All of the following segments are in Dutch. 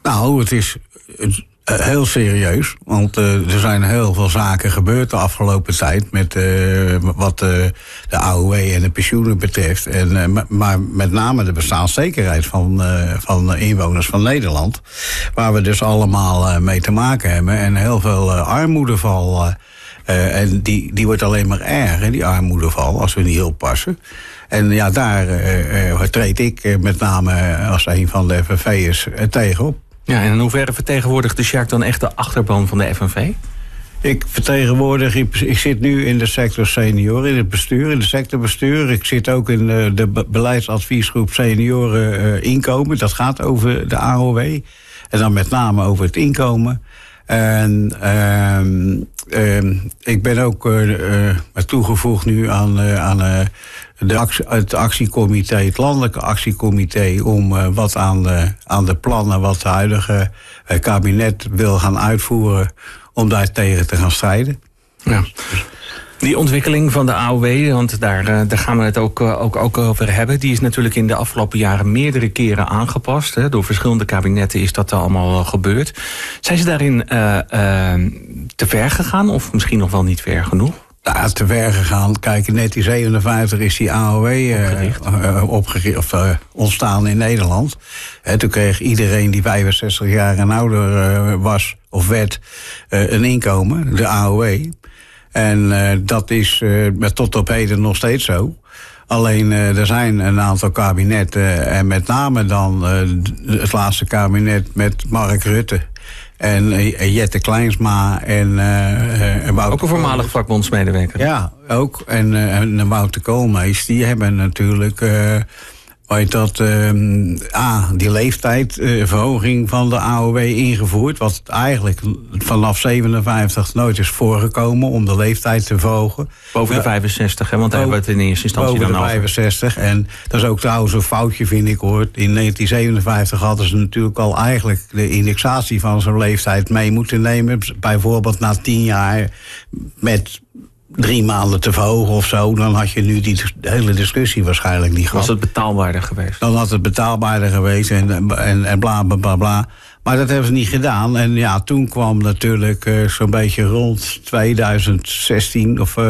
Nou, het is heel serieus, want er zijn heel veel zaken gebeurd de afgelopen tijd met wat de AOW en de pensioenen betreft. Maar met name de bestaanszekerheid van inwoners van Nederland, waar we dus allemaal mee te maken hebben. En heel veel armoedeval. En die wordt alleen maar erger, die armoedeval, als we niet oppassen. En ja, daar treed ik met name als een van de FNV'ers tegenop. Ja, en in hoeverre vertegenwoordigt de Sjaak dan echt de achterban van de FNV? Ik zit nu in de sector senior, in het bestuur, in het sectorbestuur. Ik zit ook in de beleidsadviesgroep senioren inkomen. Dat gaat over de AOW. En dan met name over het inkomen. En ik ben ook toegevoegd nu aan het actiecomité, het landelijke actiecomité, om wat aan de plannen wat het huidige kabinet wil gaan uitvoeren, om daar tegen te gaan strijden. Ja. Die ontwikkeling van de AOW, want daar gaan we het ook over hebben, die is natuurlijk in de afgelopen jaren meerdere keren aangepast. Hè. Door verschillende kabinetten is dat allemaal gebeurd. Zijn ze daarin te ver gegaan of misschien nog wel niet ver genoeg? Ja, te ver gegaan. Kijk, in 1957 is die AOW ontstaan in Nederland. Toen kreeg iedereen die 65 jaar en ouder was of werd een inkomen, de AOW. En dat is tot op heden nog steeds zo. Alleen er zijn een aantal kabinetten, en met name dan het laatste kabinet met Mark Rutte en Jette Kleinsma en Wouter. Ook een voormalig vakbondsmedewerker. Ja, ook. En Wouter Koolmees, die hebben natuurlijk die leeftijdsverhoging van de AOW ingevoerd, wat eigenlijk vanaf 57 nooit is voorgekomen om de leeftijd te verhogen. Boven de 65, hè? Want daar hebben we het in eerste instantie dan over. Boven de 65. En dat is ook trouwens een foutje, vind ik, hoor. In 1957 hadden ze natuurlijk al eigenlijk de indexatie van zo'n leeftijd mee moeten nemen. Bijvoorbeeld na 10 jaar met 3 maanden te verhogen of zo, dan had je nu die hele discussie waarschijnlijk niet gehad. Was het betaalbaarder geweest? Dan had het betaalbaarder geweest en bla, bla, bla, bla. Maar dat hebben ze niet gedaan. En ja, toen kwam natuurlijk zo'n beetje rond 2016... of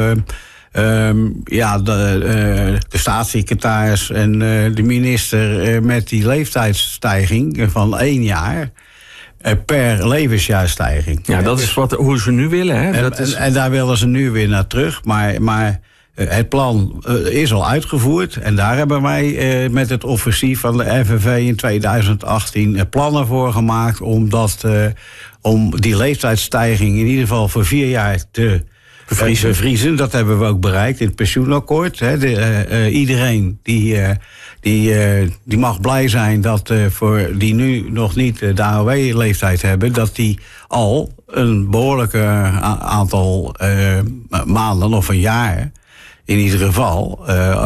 de staatssecretaris en de minister met die leeftijdsstijging van 1 jaar... per levensjaarstijging. Ja, dat is hoe ze nu willen. Hè? En daar willen ze nu weer naar terug. Maar het plan is al uitgevoerd. En daar hebben wij met het offensief van de FNV in 2018 plannen voor gemaakt om die leeftijdsstijging in ieder geval voor 4 jaar te bevriezen. Dat hebben we ook bereikt in het pensioenakkoord. Hè. Iedereen die mag blij zijn dat voor die nu nog niet de AOW-leeftijd hebben, dat die al een behoorlijke aantal maanden of een jaar in ieder geval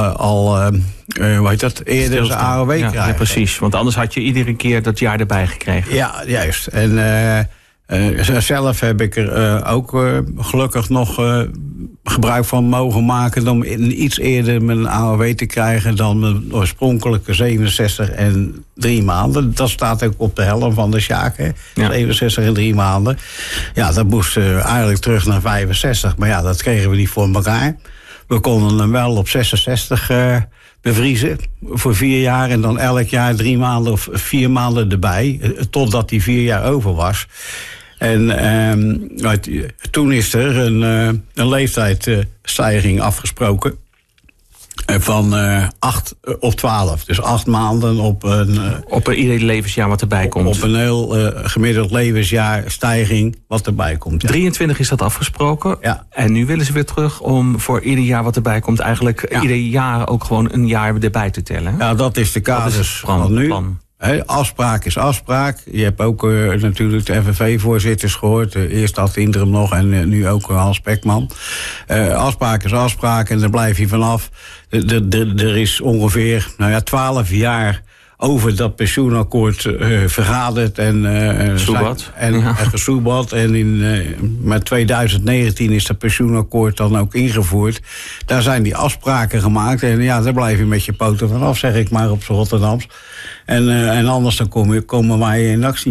eerder de AOW krijgen. Ja, precies, want anders had je iedere keer dat jaar erbij gekregen. Ja, juist. En zelf heb ik er ook gelukkig nog gebruik van mogen maken om iets eerder mijn AOW te krijgen dan mijn oorspronkelijke 67 en 3 maanden. Dat staat ook op de helm van de Sjaak, hè? Ja. 67 en 3 maanden. Ja, dat moest eigenlijk terug naar 65, maar ja, dat kregen we niet voor elkaar. We konden hem wel op 66 bevriezen voor 4 jaar en dan elk jaar 3 maanden of 4 maanden erbij, totdat die 4 jaar over was. En toen is er een leeftijdsstijging afgesproken van 8 op 12. Dus 8 maanden op ieder levensjaar wat erbij komt. Op een heel gemiddeld levensjaar stijging wat erbij komt. Ja. 23 is dat afgesproken. Ja. En nu willen ze weer terug om voor ieder jaar wat erbij komt eigenlijk ieder jaar ook gewoon een jaar erbij te tellen. Hè? Ja, dat is de casus van nu. Afspraak is afspraak. Je hebt ook natuurlijk de FNV-voorzitters gehoord. Eerst Ad Interim nog en nu ook Hans Pekman. Afspraak is afspraak en daar blijf je vanaf. Er is ongeveer 12 jaar over dat pensioenakkoord vergaderd en gesoebad. En met 2019 is dat pensioenakkoord dan ook ingevoerd. Daar zijn die afspraken gemaakt. En ja, daar blijf je met je poten vanaf, zeg ik maar op z'n Rotterdams. En anders dan komen wij in actie.